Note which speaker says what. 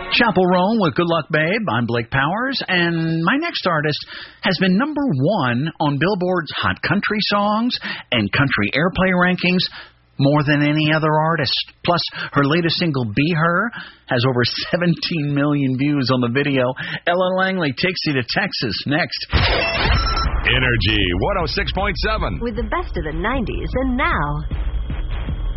Speaker 1: Chapel Roan with Good Luck Babe. I'm Blake Powers, and my next artist has been #1 on Billboard's Hot Country Songs and Country Airplay rankings more than any other artist. Plus, her latest single, Be Her, has over 17 million views on the video. Ella Langley takes you to Texas next.
Speaker 2: Energy 106.7.
Speaker 3: With the best of the 90s and now.